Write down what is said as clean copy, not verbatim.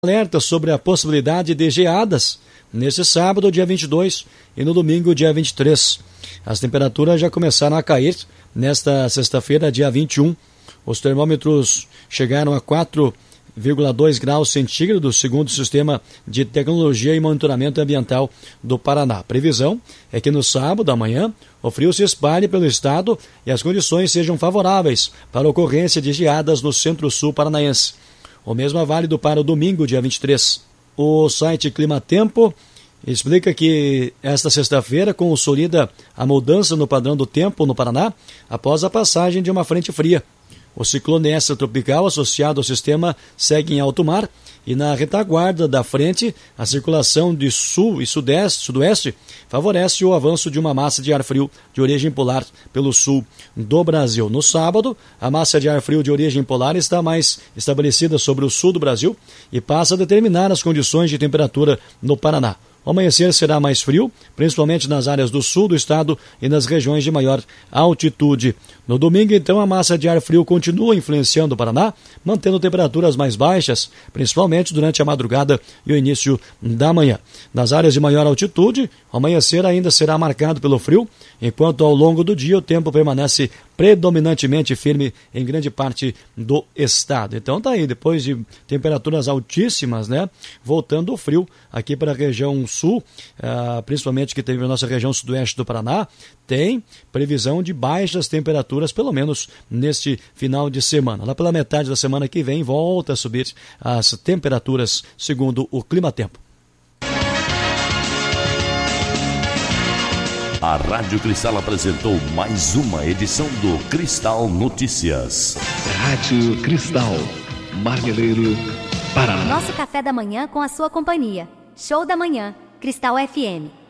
Alerta sobre a possibilidade de geadas nesse sábado, dia 22, e no domingo, dia 23. As temperaturas já começaram a cair nesta sexta-feira, dia 21. Os termômetros chegaram a 4,2 graus centígrados, segundo o Sistema de Tecnologia e Monitoramento Ambiental do Paraná. A previsão é que no sábado, amanhã, o frio se espalhe pelo estado e as condições sejam favoráveis para a ocorrência de geadas no centro-sul paranaense. O mesmo é válido para o domingo, dia 23. O site Clima Tempo explica que esta sexta-feira consolida a mudança no padrão do tempo no Paraná após a passagem de uma frente fria. O ciclone extratropical associado ao sistema segue em alto mar e na retaguarda da frente a circulação de sul e sudoeste favorece o avanço de uma massa de ar frio de origem polar pelo sul do Brasil. No sábado, a massa de ar frio de origem polar está mais estabelecida sobre o sul do Brasil e passa a determinar as condições de temperatura no Paraná. O amanhecer será mais frio, principalmente nas áreas do sul do estado e nas regiões de maior altitude. No domingo, então, a massa de ar frio continua influenciando o Paraná, mantendo temperaturas mais baixas, principalmente durante a madrugada e o início da manhã. Nas áreas de maior altitude, o amanhecer ainda será marcado pelo frio, enquanto ao longo do dia o tempo permanece predominantemente firme em grande parte do estado. Então tá aí, depois de temperaturas altíssimas, né? Voltando o frio aqui para a região sul, principalmente que teve a nossa região sudoeste do Paraná, tem previsão de baixas temperaturas, pelo menos neste final de semana. Lá pela metade da semana que vem, volta a subir as temperaturas, segundo o Clima Tempo. A Rádio Cristal apresentou mais uma edição do Cristal Notícias. Rádio Cristal, Marmeleiro, Paraná. Nosso café da manhã com a sua companhia. Show da manhã, Cristal FM.